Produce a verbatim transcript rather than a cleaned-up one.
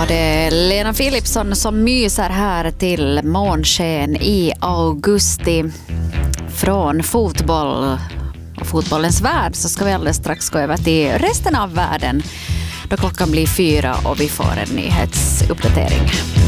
det är Lena Philipsson som myser här till månsken i augusti. Från fotboll och fotbollens värld så ska vi alldeles strax gå över till resten av världen. Då klockan blir fyra och vi får en nyhetsuppdatering.